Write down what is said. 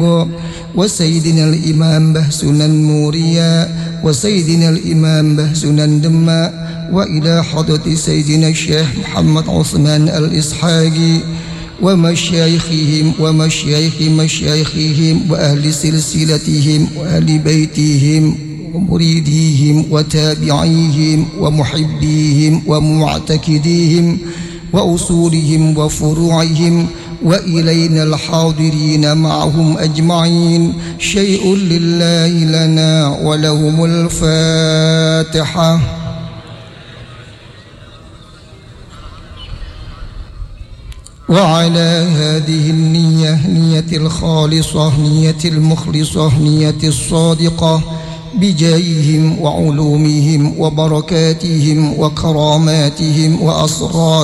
وسيدنا الإمام بهسنا موريا وسيدنا الإمام بهسنا دما وإلى حضرة سيدنا الشيخ محمد عثمان الإسحاقي ومشايخهم ومشايخ مشايخهم وأهل سلسلتهم وأهل بيتهم ومريديهم وتابعيهم ومحبيهم ومعتكديهم وأصولهم وفروعهم وإلينا الحاضرين معهم أجمعين. شيء لله لنا ولهم الفاتحة. وعلى هذه النية، نية الخالصة، نية المخلصة، نية الصادقة، بجاههم وعلومهم وبركاتهم وكراماتهم وأسرار